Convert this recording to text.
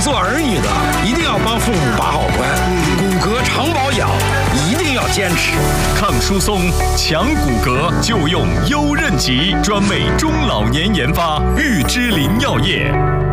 做儿女的一定要帮父母把好关，骨骼常保养一定要坚持。 抗疏松、强骨骼就用优韧极，专为中老年研发，玉之林药业。